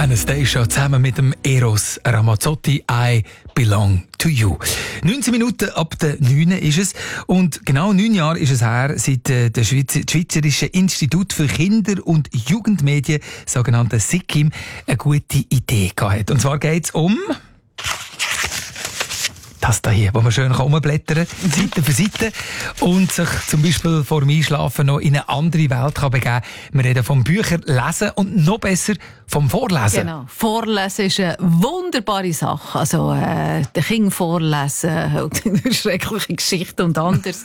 Anastasia zusammen mit dem Eros Ramazzotti, I Belong to You. 19 Minuten ab der 9 ist es. Und genau 9 Jahre ist es her, seit das Schweizerische Institut für Kinder- und Jugendmedien, sogenannte SIKIM, eine gute Idee gehabt. Und zwar geht es um das hier, wo man schön umblättern kann, Seite für Seite, und sich zum Beispiel vor dem Einschlafen noch in eine andere Welt kann begeben. Wir reden vom Bücher lesen und noch besser vom Vorlesen. Genau. Vorlesen ist eine wunderbare Sache. Also, den Kindern vorlesen, schreckliche Geschichten und anderes.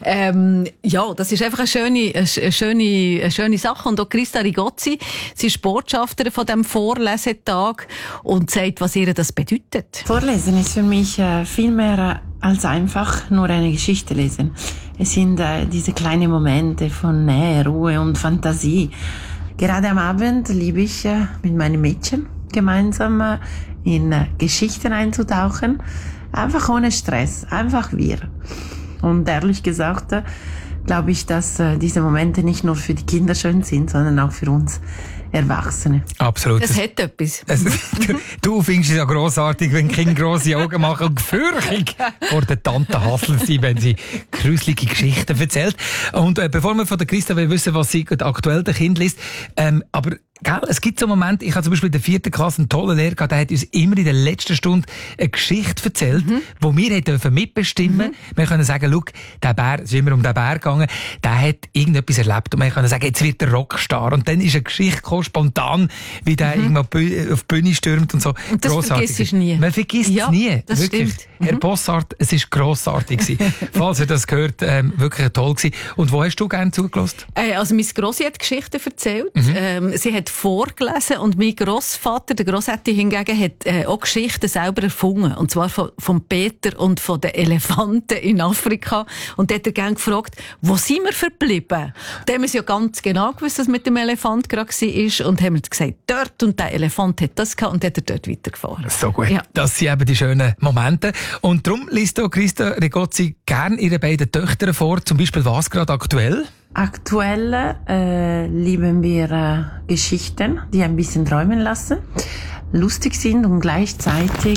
Ja, das ist einfach eine schöne Sache. Und auch Christa Rigozzi, sie ist Botschafterin von diesem Vorlesetag und sagt, was ihr das bedeutet. Vorlesen ist für mich viel mehr als einfach nur eine Geschichte lesen. Es sind diese kleinen Momente von Nähe, Ruhe und Fantasie. Gerade am Abend liebe ich mit meinen Mädchen gemeinsam in Geschichten einzutauchen. Einfach ohne Stress, einfach wir. Und ehrlich gesagt glaube ich, dass diese Momente nicht nur für die Kinder schön sind, sondern auch für uns Erwachsene. Absolut. Das hat etwas. Du findest es ja grossartig, wenn Kinder grosse Augen machen und gefürchtig vor der Tante Hassel sind, wenn sie gruselige Geschichten erzählt. Und bevor wir von der Christa wissen, was sie aktuell den Kind liest, aber gell, es gibt so Momente, ich habe zum Beispiel in der 4. Klasse einen tollen Lehrer gehabt, der hat uns immer in der letzten Stunde eine Geschichte erzählt, wo wir dürfen mitbestimmen. Wir können sagen, schau, der Bär, es ist immer um den Bär gegangen, der hat irgendetwas erlebt und wir können sagen, jetzt wird der Rockstar. Und dann ist eine Geschichte gekommen, spontan, wie der irgendwo auf die Bühne stürmt und so. Und das vergisst du nie. Man vergisst es nie. Das wirklich. Stimmt. Herr Bossart, es war grossartig gewesen. Falls ihr das gehört, wirklich toll gewesen. Und wo hast du gerne zugelassen? Also, meine Grossi hat Geschichten erzählt. Sie hat vorgelesen und mein Grossvater, der Grossetti hingegen, hat auch Geschichten selber erfunden. Und zwar von Peter und von den Elefanten in Afrika. Und dort hat er gerne gefragt, wo sind wir verblieben? Da haben wir ja ganz genau gewusst, was mit dem Elefant gerade war. Und haben gesagt, dort, und der Elefant hat das gehabt, und hat er dort weitergefahren. So gut. Ja. Das sind eben die schönen Momente. Und darum liest auch Christa Rigozzi gerne ihre beiden Töchter vor, zum Beispiel was gerade aktuell? Aktuell lieben wir Geschichten, die ein bisschen träumen lassen, lustig sind und gleichzeitig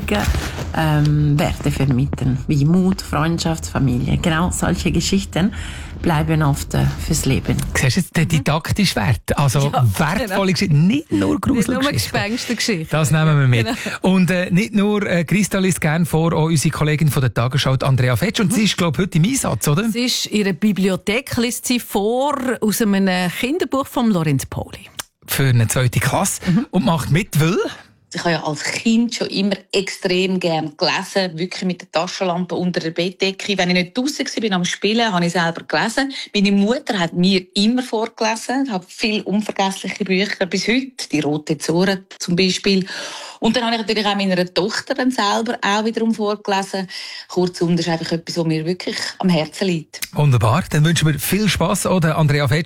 Werte vermitteln, wie Mut, Freundschaft, Familie. Genau solche Geschichten bleiben oft fürs Leben. Siehst du jetzt den didaktischen Wert? Also wertvolle Geschichten, nicht nur gruselige Nicht nur Geschichten. Gespenstergeschichten. Das nehmen wir mit. Genau. Und nicht nur Christa liest gerne vor, auch unsere Kollegin von der Tagesschau, Andrea Fetsch. Und sie ist, glaube ich, heute im Einsatz, oder? Sie ist in ihrer Bibliothek, liest sie vor aus einem Kinderbuch von Lorenz Pauli. Für eine 2. Klasse. Und macht mit, weil... Ich habe ja als Kind schon immer extrem gern gelesen, wirklich mit der Taschenlampe unter der Bettdecke. Wenn ich nicht draussen war am Spielen, habe ich selber gelesen. Meine Mutter hat mir immer vorgelesen. Ich habe viele unvergessliche Bücher bis heute, die Rote Zora zum Beispiel. Und dann habe ich natürlich auch meiner Tochter dann selber auch wiederum vorgelesen. Kurzum, das ist einfach etwas, was mir wirklich am Herzen liegt. Wunderbar. Dann wünschen wir viel Spass, oder Andrea Fetsch.